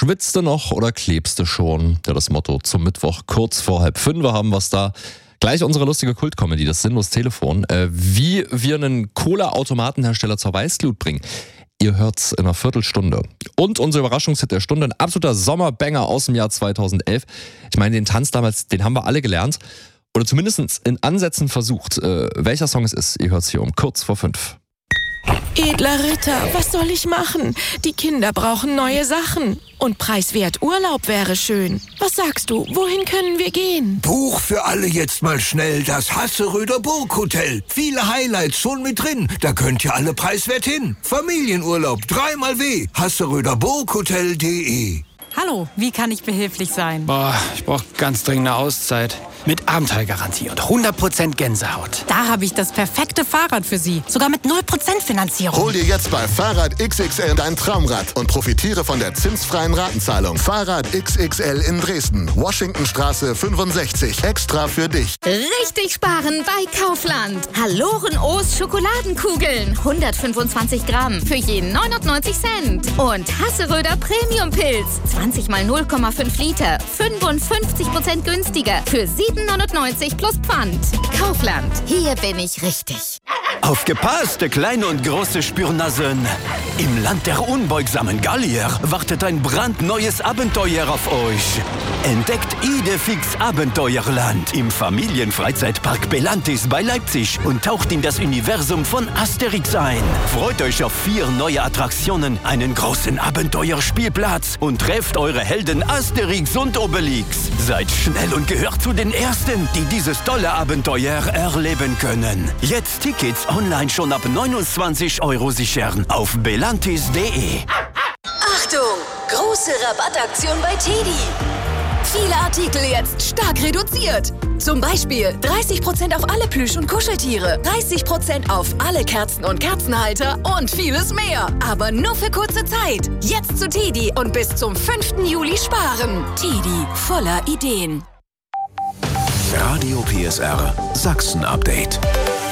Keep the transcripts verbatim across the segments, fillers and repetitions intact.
Schwitzt du noch oder klebst du schon? Ja, das Motto zum Mittwoch kurz vor halb fünf haben wir's da. Gleich unsere lustige Kultcomedy, das sinnlos Telefon. Äh, wie wir einen Cola-Automatenhersteller zur Weißglut bringen. Ihr hört's in einer Viertelstunde. Und unser Überraschungshit der Stunde, ein absoluter Sommerbanger aus dem Jahr zweitausendelf. Ich meine, den Tanz damals, den haben wir alle gelernt. Oder zumindest in Ansätzen versucht. Äh, welcher Song es ist, ihr hört's hier um kurz vor fünf. Edler Ritter, was soll ich machen? Die Kinder brauchen neue Sachen. Und preiswert Urlaub wäre schön. Was sagst du, wohin können wir gehen? Buch für alle jetzt mal schnell das Hasseröder Burghotel. Viele Highlights schon mit drin. Da könnt ihr alle preiswert hin. Familienurlaub, dreimal W. hasseröder burghotel punkt de. Hallo, wie kann ich behilflich sein? Boah, ich brauche ganz dringend eine Auszeit. Mit Abenteuergarantie und hundert Prozent Gänsehaut. Da habe ich das perfekte Fahrrad für Sie. Sogar mit null Prozent Finanzierung. Hol dir jetzt bei Fahrrad X X L dein Traumrad und profitiere von der zinsfreien Ratenzahlung. Fahrrad X X L in Dresden. Washingtonstraße fünfundsechzig. Extra für dich. Richtig sparen bei Kaufland. Haloren-O's Schokoladenkugeln. hundertfünfundzwanzig Gramm für jeden neunundneunzig Cent. Und Hasseröder Premium-Pilz. zwanzig mal null Komma fünf Liter. fünfundfünfzig Prozent günstiger. Für sieben neunundneunzig plus Pfand. Kaufland. Hier bin ich richtig. Aufgepasst, kleine und große Spürnasen. Im Land der unbeugsamen Gallier wartet ein brandneues Abenteuer auf euch. Entdeckt Idefix Abenteuerland im Familienfreizeitpark Belantis bei Leipzig und taucht in das Universum von Asterix ein. Freut euch auf vier neue Attraktionen, einen großen Abenteuerspielplatz und trefft eure Helden Asterix und Obelix. Seid schnell und gehört zu den Ersten, die dieses tolle Abenteuer erleben können. Jetzt Tickets online schon ab neunundzwanzig Euro sichern auf belantis punkt de. Achtung! Große Rabattaktion bei Teddy. Viele Artikel jetzt stark reduziert. Zum Beispiel dreißig Prozent auf alle Plüsch- und Kuscheltiere, dreißig Prozent auf alle Kerzen und Kerzenhalter und vieles mehr. Aber nur für kurze Zeit. Jetzt zu Teddy und bis zum fünften Juli sparen. Teddy, voller Ideen. Radio P S R Sachsen-Update.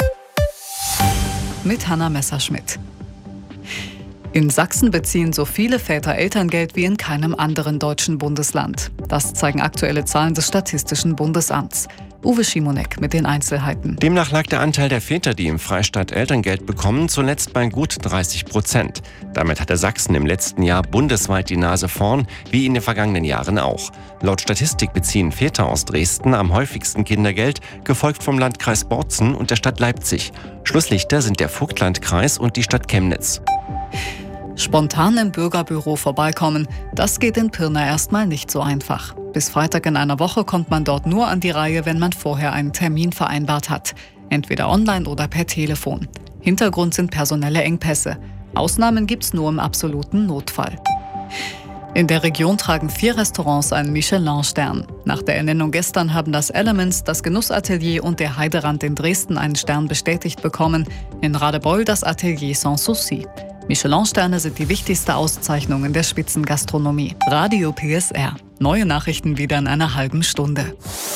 Mit Hanna Messerschmidt. In Sachsen beziehen so viele Väter Elterngeld wie in keinem anderen deutschen Bundesland. Das zeigen aktuelle Zahlen des Statistischen Bundesamts. Uwe Schimonek mit den Einzelheiten. Demnach lag der Anteil der Väter, die im Freistaat Elterngeld bekommen, zuletzt bei gut dreißig Prozent. Damit hatte Sachsen im letzten Jahr bundesweit die Nase vorn, wie in den vergangenen Jahren auch. Laut Statistik beziehen Väter aus Dresden am häufigsten Kindergeld, gefolgt vom Landkreis Bozen und der Stadt Leipzig. Schlusslichter sind der Vogtlandkreis und die Stadt Chemnitz. Spontan im Bürgerbüro vorbeikommen, das geht in Pirna erstmal nicht so einfach. Bis Freitag in einer Woche kommt man dort nur an die Reihe, wenn man vorher einen Termin vereinbart hat. Entweder online oder per Telefon. Hintergrund sind personelle Engpässe. Ausnahmen gibt's nur im absoluten Notfall. In der Region tragen vier Restaurants einen Michelin-Stern. Nach der Ernennung gestern haben das Elements, das Genussatelier und der Heiderand in Dresden einen Stern bestätigt bekommen. In Radebeul das Atelier Sans Souci. Michelin-Sterne sind die wichtigste Auszeichnung in der Spitzengastronomie. Radio P S R. Neue Nachrichten wieder in einer halben Stunde.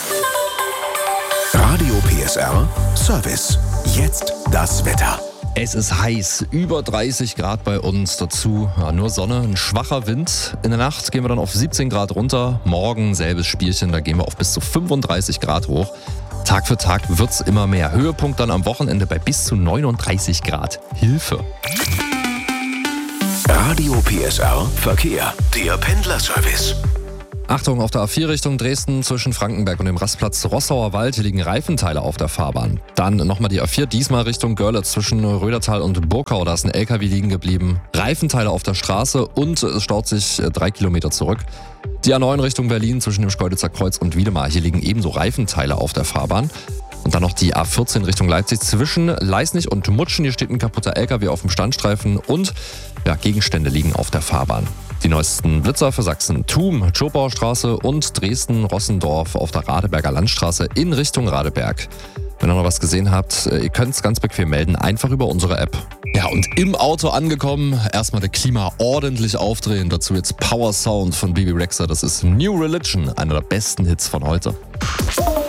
Radio P S R Service. Jetzt das Wetter. Es ist heiß, über dreißig Grad bei uns. Dazu ja, nur Sonne, ein schwacher Wind. In der Nacht gehen wir dann auf siebzehn Grad runter. Morgen selbes Spielchen, da gehen wir auf bis zu fünfunddreißig Grad hoch. Tag für Tag wird's immer mehr. Höhepunkt dann am Wochenende bei bis zu neununddreißig Grad. Hilfe! Radio P S R Verkehr. Der Pendlerservice. Achtung, auf der A vier Richtung Dresden zwischen Frankenberg und dem Rastplatz Rossauer Wald. Hier liegen Reifenteile auf der Fahrbahn. Dann nochmal die A vier, diesmal Richtung Görlitz zwischen Rödertal und Burkau. Da ist ein L K W liegen geblieben. Reifenteile auf der Straße und es staut sich drei Kilometer zurück. Die A neun Richtung Berlin zwischen dem Schkeuditzer Kreuz und Wiedemar. Hier liegen ebenso Reifenteile auf der Fahrbahn. Und dann noch die A vierzehn Richtung Leipzig zwischen Leisnig und Mutschen. Hier steht ein kaputter L K W auf dem Standstreifen und ja, Gegenstände liegen auf der Fahrbahn. Die neuesten Blitzer für Sachsen: Thum, Tschopauer Straße und Dresden-Rossendorf auf der Radeberger Landstraße in Richtung Radeberg. Wenn ihr noch was gesehen habt, ihr könnt es ganz bequem melden, einfach über unsere App. Ja, und im Auto angekommen, erstmal der Klima ordentlich aufdrehen. Dazu jetzt Power Sound von Bibi Rexha. Das ist New Religion, einer der besten Hits von heute.